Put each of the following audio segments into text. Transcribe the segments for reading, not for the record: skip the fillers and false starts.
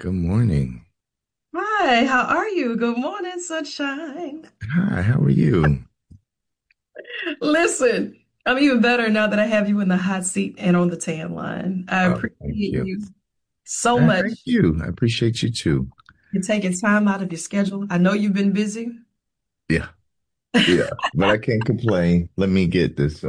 Good morning. Hi, how are you? Good morning, sunshine. Hi, how are you? Listen, I'm even better now that I have you in the hot seat and on the tan line. I Oh, thank appreciate you. you so much. Thank you. I appreciate you too. You're taking time out of your schedule. I know you've been busy. Yeah, yeah, but I can't complain. Let me get this.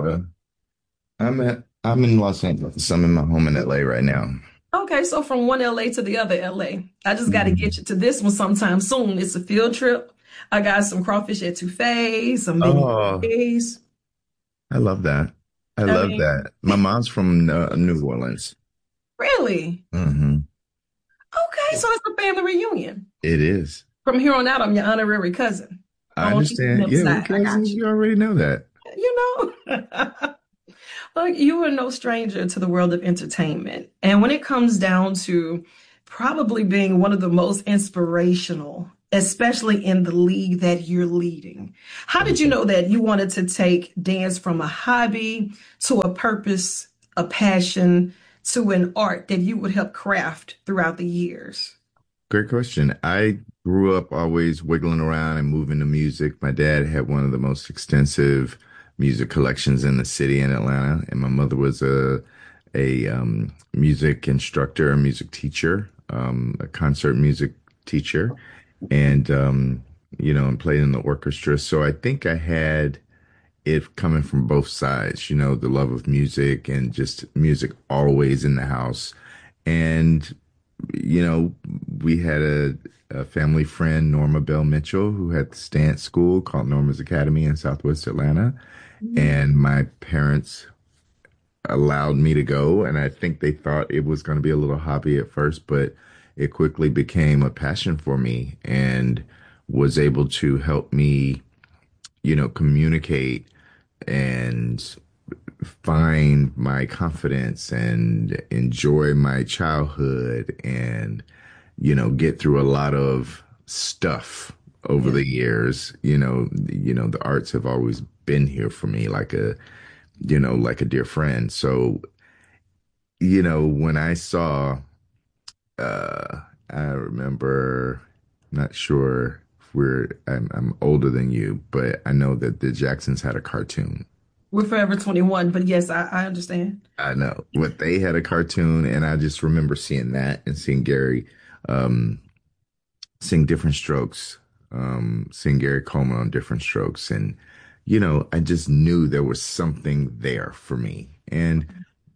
I'm in Los Angeles. I'm in my home in LA right now. Okay, so from one LA to the other LA. I just got to get Mhm. you to this one sometime soon. It's a field trip. I got some crawfish etouffee, some Oh, beignets. I love that. I I love mean, that. My mom's from New Orleans. really? Hmm. Okay, so it's a family reunion. It is. From here on out, I'm your honorary cousin. I On understand. the Yeah, we're side, I got cousins. You already know that. you. Look, you are no stranger to the world of entertainment. And when it comes down to probably being one of the most inspirational, especially in the league that you're leading, how did you know that you wanted to take dance from a hobby to a purpose, a passion, to an art that you would help craft throughout the years? Great question. I grew up always wiggling around and moving to music. My dad had one of the most extensive music collections in the city in Atlanta, and my mother was a music instructor, a music teacher, a concert music teacher, and and played in the orchestra. So I think I had it coming from both sides, the love of music and just music always in the house. And you know, we had a family friend, Norma Bell Mitchell, who had this dance school called Norma's Academy in Southwest Atlanta. And my parents allowed me to go. And I think they thought it was going to be a little hobby at first, but it quickly became a passion for me and was able to help me, communicate and find my confidence and enjoy my childhood and get through a lot of stuff over Yeah. the years. The arts have always been here for me like a dear friend. So, when I saw uh I remember, not sure if I'm older than you, but I know that the Jacksons had a cartoon. We're Forever 21, but yes, I understand. I know, but they had a cartoon, and I just remember seeing that and seeing Gary um, sing Different Strokes, seeing Gary Coleman on Different Strokes, and I just knew there was something there for me, and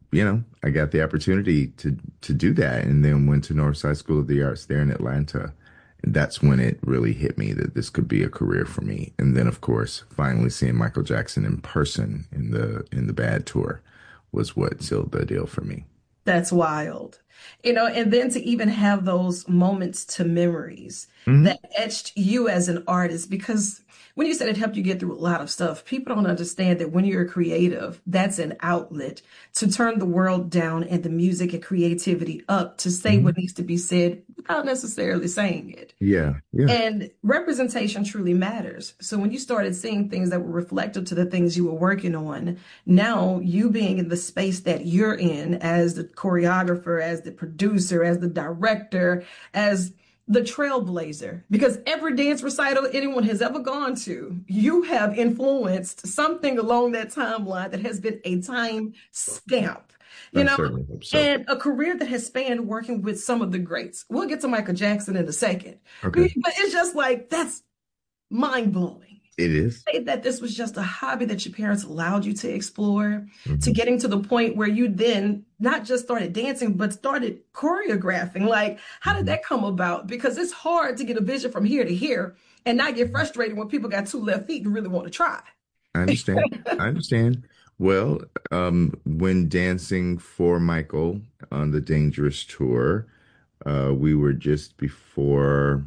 I got the opportunity to do that, and then went to Northside School of the Arts there in Atlanta. And that's when it really hit me that this could be a career for me. And then, of course, finally seeing Michael Jackson in person in the Bad Tour was what sealed the deal for me. That's wild. And then to even have those moments to memories Hmm. that etched you as an artist, because when you said it helped you get through a lot of stuff, people don't understand that when you're a creative, that's an outlet to turn the world down and the music and creativity up to say Hmm. what needs to be said without necessarily saying it. Yeah, yeah. And representation truly matters. So when you started seeing things that were reflective to the things you were working on, now you being in the space that you're in as the choreographer, as the producer, as the director, as the trailblazer, because every dance recital anyone has ever gone to, you have influenced something along that timeline that has been a time stamp. You I know, certainly hope so. and a career that has spanned working with some of the greats. We'll get to Michael Jackson in a second. Okay. But it's just like, that's mind blowing. It is. Say that this was just a hobby that your parents allowed you to explore, to Hmm. getting to the point where you then not just started dancing, but started choreographing. Like, how did Hmm. that come about? Because it's hard to get a vision from here to here and not get frustrated when people got two left feet and really want to try. I understand. I understand. Well, when dancing for Michael on the Dangerous tour, we were just before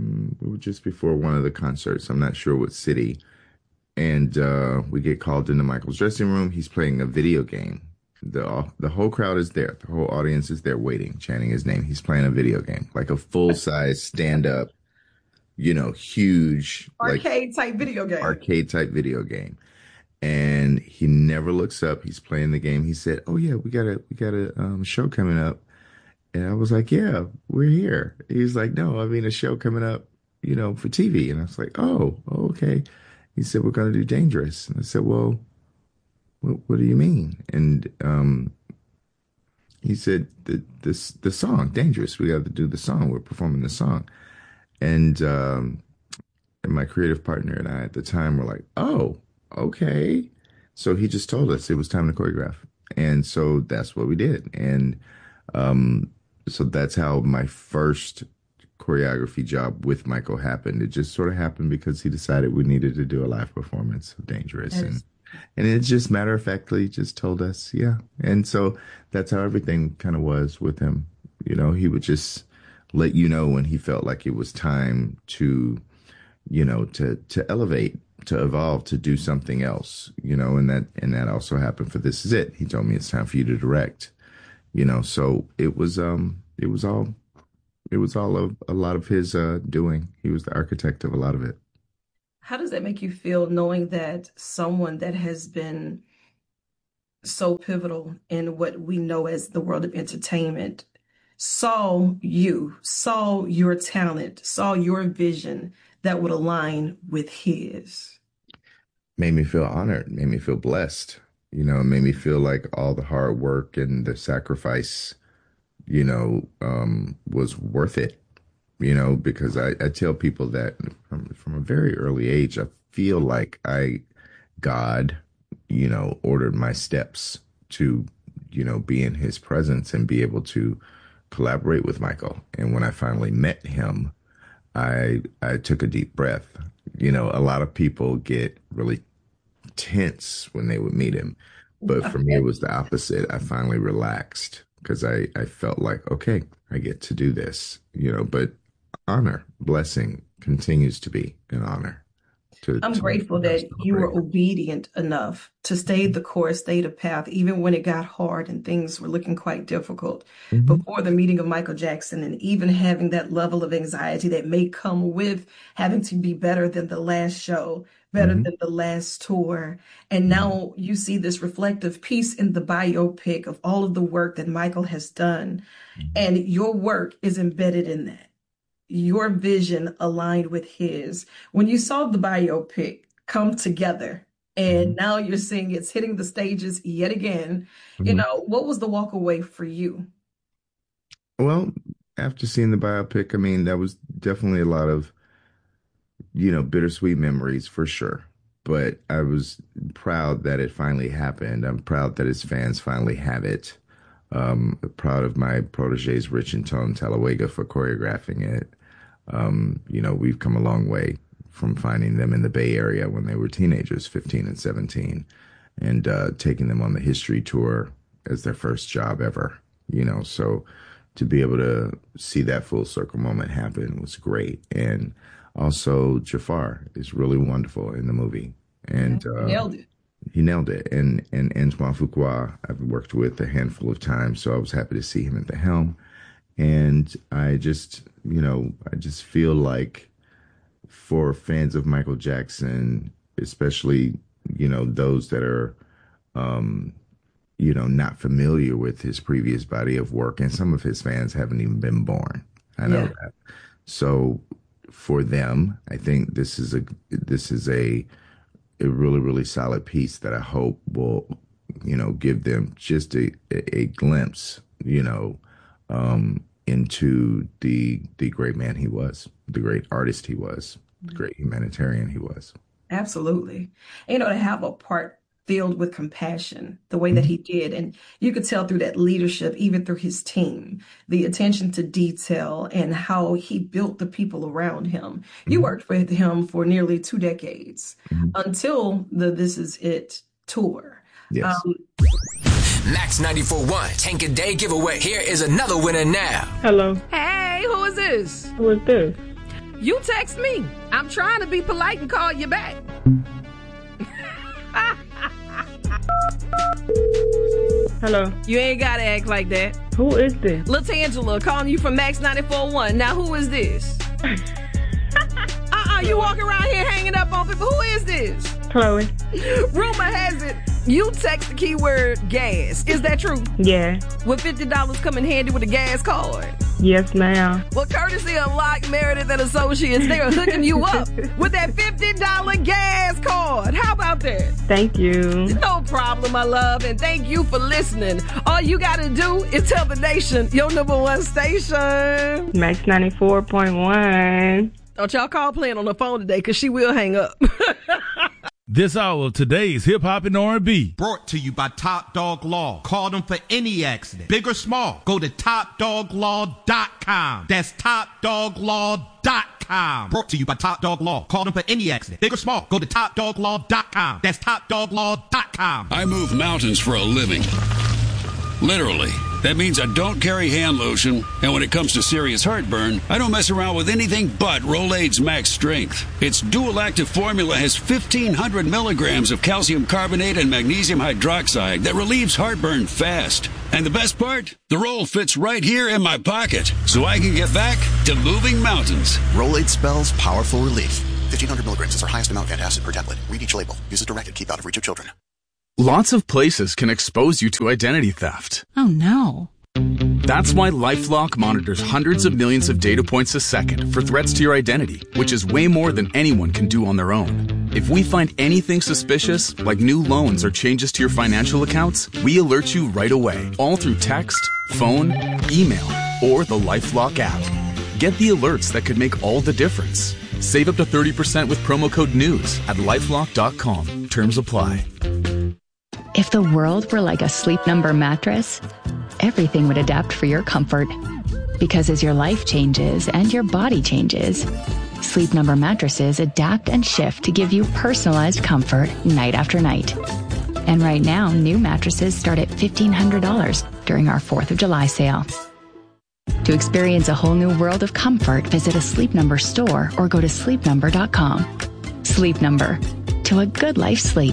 one of the concerts. I'm not sure what city. And we get called into Michael's dressing room. He's playing a video game. The whole crowd is there. The whole audience is there waiting, chanting his name. He's playing a video game, like a full size stand up, huge, like Arcade type video game. arcade type video game. And he never looks up. He's playing the game. He said, "Oh yeah, we got a show coming up." And I was like, yeah, we're here. He's like, no, I mean, a show coming up, for TV. And I was like, oh, okay. He said, we're going to do Dangerous. And I said, well, what do you mean? And he said, the song, Dangerous. We got to do the song. We're performing the song. And my creative partner and I at the time were like, oh, okay. So he just told us it was time to choreograph. And so that's what we did. And um, so that's how my first choreography job with Michael happened. It just sort of happened because he decided we needed to do a live performance of Dangerous. That And is and it just matter of factly just told us, yeah. And so that's how everything kind of was with him. He would just let you know when he felt like it was time to to elevate, to evolve, to do something else, and that also happened for This Is It. He told me it's time for you to direct, so it was all a lot of his doing. He was the architect of a lot of it. How does that make you feel knowing that someone that has been so pivotal in what we know as the world of entertainment saw your talent, saw your vision that would align with his? Made me feel honored, made me feel blessed, it made me feel like all the hard work and the sacrifice, was worth it, because I tell people that from a very early age, I feel like God, ordered my steps to, be in his presence and be able to collaborate with Michael. And when I finally met him, I took a deep breath. A lot of people get really tense when they would meet him. But for me, it was the opposite. I finally relaxed because I felt like, okay, I get to do this, but honor, blessing continues to be an honor I'm to grateful that you celebrate. were obedient enough to stay the course, stay the path, even when it got hard and things were looking quite difficult. Hmm. Before the meeting of Michael Jackson, and even having that level of anxiety that may come with having to be better than the last show, better Hmm. than the last tour. And Hmm. now you see this reflective piece in the biopic of all of the work that Michael has done, Hmm. and your work is embedded in that, your vision aligned with his. When you saw the biopic come together and Hmm. now you're seeing it's hitting the stages yet again, Hmm. what was the walk away for you? Well, after seeing the biopic, I mean, that was definitely a lot of, bittersweet memories for sure. But I was proud that it finally happened. I'm proud that his fans finally have it. Proud of my proteges, Rich and Tone Talawega, for choreographing it. We've come a long way from finding them in the Bay Area when they were teenagers, 15 and 17, and taking them on the history tour as their first job ever. So to be able to see that full circle moment happen was great. And also, Jafar is really wonderful in the movie, Yeah, and you nailed it. he nailed it. And Antoine Fuqua, I've worked with a handful of times, so I was happy to see him at the helm. And I just feel like for fans of Michael Jackson, especially, those that are, um, not familiar with his previous body of work, and some of his fans haven't even been born. I know Yeah. that. So for them, I think this is a really, really solid piece that I hope will, give them just a glimpse, into the great man he was, the great artist he was, the great humanitarian he was. Absolutely. To have a part filled with compassion, the way that Mhm. he did. And you could tell through that leadership, even through his team, the attention to detail and how he built the people around him. You Mhm. worked with him for nearly 2 decades Mhm. until the This Is It tour. Yes. Um, Max 94.1 Tank a Day giveaway. Here is another winner now. Hello, Hey, who is this? who is this? You text me. I'm trying to be polite and call you back. Hello, You ain't gotta act like that. who is this? Latangela calling you from Max 94.1. Now who is this? You walk around here hanging up on people. Who is this? Chloe. Rumor has it You text the keyword gas. Is that true? Yeah. Would $50 come in handy with a gas card? Yes, ma'am. Well, courtesy of Locke, Meredith, and Associates, they are hooking you up with that $50 gas card. How about that? Thank you. No problem, my love, and thank you for listening. All you got to do is tell the nation your number one station. Max 94.1. Don't y'all call playing on the phone today, because she will hang up. This hour of today's Hip Hop and R&B. Brought to you by Top Dog Law. Call them for any accident, big or small. Go to TopDogLaw.com. That's TopDogLaw.com. Brought to you by Top Dog Law. Call them for any accident, big or small. Go to TopDogLaw.com. That's TopDogLaw.com. I move mountains for a living. Literally. That means I don't carry hand lotion, and when it comes to serious heartburn, I don't mess around with anything but Rolaids Max Strength. Its dual-active formula has 1,500 milligrams of calcium carbonate and magnesium hydroxide that relieves heartburn fast. And the best part? The roll fits right here in my pocket, so I can get back to moving mountains. Rolaids spells powerful relief. 1,500 milligrams is our highest amount of antacid per tablet. Read each label. Use as directed. Keep out of reach of children. Lots of places can expose you to identity theft. Oh no. That's why LifeLock monitors hundreds of millions of data points a second for threats to your identity, which is way more than anyone can do on their own. If we find anything suspicious, like new loans or changes to your financial accounts, we alert you right away, all through text, phone, email, or the LifeLock app. Get the alerts that could make all the difference. Save up to 30% with promo code NEWS at LifeLock.com. Terms apply. If the world were like a Sleep Number mattress, everything would adapt for your comfort. Because as your life changes and your body changes, Sleep Number mattresses adapt and shift to give you personalized comfort night after night. And right now, new mattresses start at $1,500 during our 4th of July sale. To experience a whole new world of comfort, visit a Sleep Number store or go to sleepnumber.com. Sleep Number. To a good life sleep.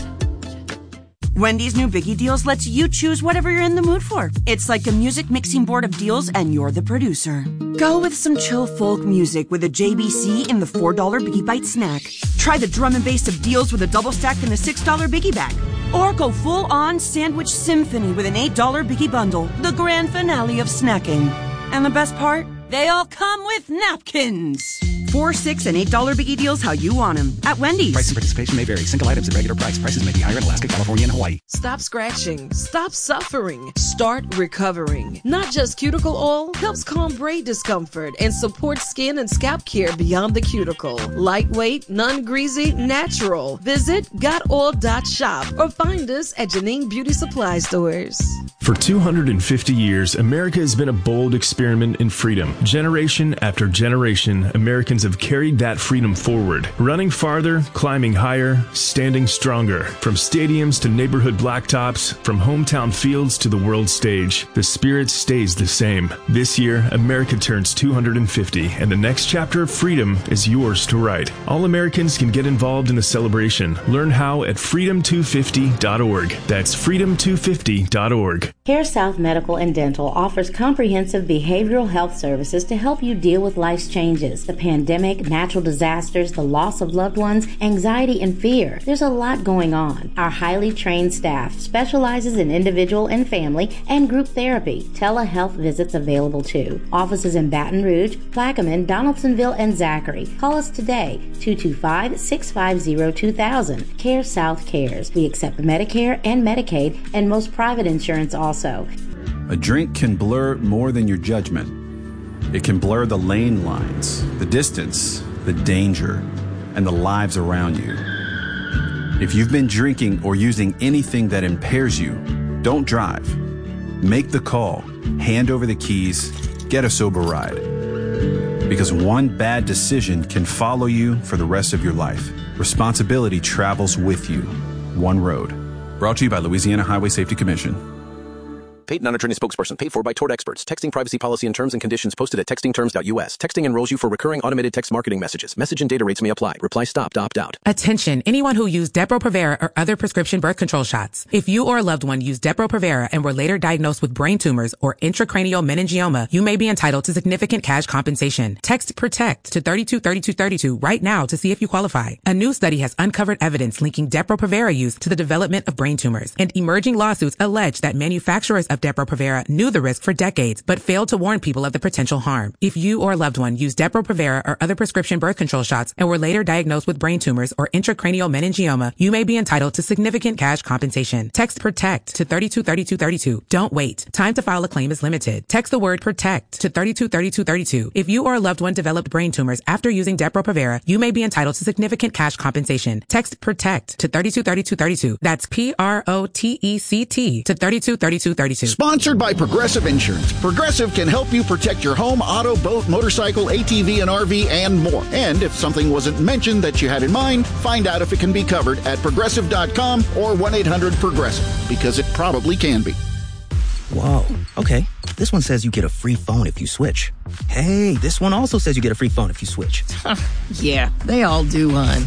Wendy's new Biggie Deals lets you choose whatever you're in the mood for. It's like a music mixing board of deals, and you're the producer. Go with some chill folk music with a JBC in the $4 Biggie Bite snack. Try the drum and bass of deals with a double stack in the $6 Biggie bag. Or go full-on sandwich symphony with an $8 Biggie bundle, the grand finale of snacking. And the best part? They all come with napkins. $4, $6, and $8 Biggie Deals how you want them at Wendy's. Price and participation may vary. Single items at regular price. Prices may be higher in Alaska, California, and Hawaii. Stop scratching. Stop suffering. Start recovering. Not Just Cuticle Oil helps calm braid discomfort and support skin and scalp care beyond the cuticle. Lightweight, non-greasy, natural. Visit gotoil.shop or find us at Janine Beauty Supply Stores. For 250 years, America has been a bold experiment in freedom. Generation after generation, Americans have carried that freedom forward, running farther, climbing higher, standing stronger. From stadiums to neighborhood blacktops, from hometown fields to the world stage, the spirit stays the same. This year, America turns 250, and the next chapter of freedom is yours to write. All Americans can get involved in the celebration. Learn how at freedom250.org. That's freedom250.org. CareSouth Medical and Dental offers comprehensive behavioral health services to help you deal with life's changes. The pandemic, natural disasters, the loss of loved ones, anxiety, and fear. There's a lot going on. Our highly trained staff specializes in individual and family and group therapy. Telehealth visits available too. Offices in Baton Rouge, Plaquemine, Donaldsonville, and Zachary. Call us today, 225-650-2000. CareSouth Cares. We accept Medicare and Medicaid and most private insurance also. A drink can blur more than your judgment. It can blur the lane lines, the distance, the danger, and the lives around you. If you've been drinking or using anything that impairs you, don't drive. Make the call, hand over the keys, get a sober ride. Because one bad decision can follow you for the rest of your life. Responsibility travels with you. One road. Brought to you by Louisiana Highway Safety Commission. Paid non-attorney spokesperson paid for by Tort Experts. Texting privacy policy and terms and conditions posted at textingterms.us. Texting enrolls you for recurring automated text marketing messages. Message and data rates may apply. Reply stop to opt out. Attention, anyone who used Depo-Provera or other prescription birth control shots. If you or a loved one used Depo-Provera and were later diagnosed with brain tumors or intracranial meningioma, you may be entitled to significant cash compensation. Text PROTECT to 323232 right now to see if you qualify. A new study has uncovered evidence linking Depo-Provera use to the development of brain tumors, and emerging lawsuits allege that manufacturers of Depo-Provera knew the risk for decades but failed to warn people of the potential harm. If you or a loved one used Depo-Provera or other prescription birth control shots and were later diagnosed with brain tumors or intracranial meningioma, you may be entitled to significant cash compensation. Text PROTECT to 323232. Don't wait. Time to file a claim is limited. Text the word PROTECT to 323232. If you or a loved one developed brain tumors after using Depo-Provera, you may be entitled to significant cash compensation. Text PROTECT to 323232. That's PROTECT to 323232. Sponsored by Progressive Insurance. Progressive can help you protect your home, auto, boat, motorcycle, ATV, and RV, and more. And if something wasn't mentioned that you had in mind, find out if it can be covered at Progressive.com or 1-800-PROGRESSIVE, because it probably can be. Whoa, okay. This one says you get a free phone if you switch. Hey, this one also says you get a free phone if you switch. Yeah, they all do, hon.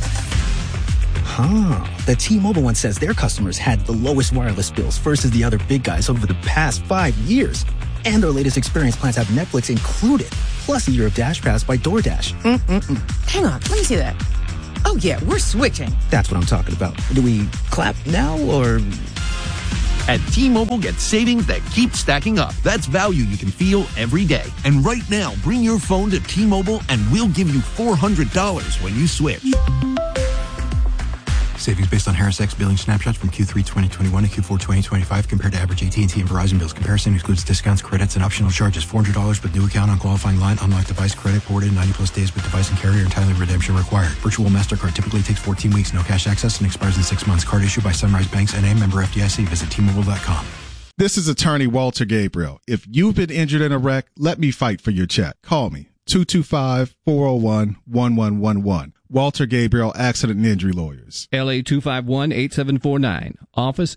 The T-Mobile one says their customers had the lowest wireless bills versus the other big guys over the past 5 years. And their latest experience plans have Netflix included, plus a year of Dash Pass by DoorDash. Hang on, let me see that. Oh yeah, we're switching. That's what I'm talking about. Do we clap now or... At T-Mobile, get savings that keep stacking up. That's value you can feel every day. And right now, bring your phone to T-Mobile and we'll give you $400 when you switch. Savings based on Harris X billing snapshots from Q3 2021 to Q4 2025 compared to average AT&T and Verizon bills. Comparison excludes discounts, credits, and optional charges. $400 with new account on qualifying line. Unlocked device credit ported 90-plus days with device and carrier and timely redemption required. Virtual MasterCard typically takes 14 weeks. No cash access and expires in 6 months. Card issued by Sunrise Banks N.A. member FDIC. Visit T-Mobile.com. This is attorney Walter Gabriel. If you've been injured in a wreck, let me fight for your check. Call me. 225-401-1111. Walter Gabriel Accident and Injury Lawyers. LA 251-8749. Office